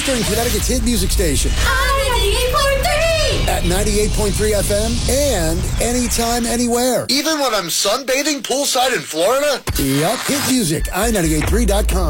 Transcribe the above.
Eastern Connecticut's hit music station. I-98.3! At 98.3 FM and anytime, anywhere. Even when I'm sunbathing poolside in Florida? Yup. Hit music, i983.com.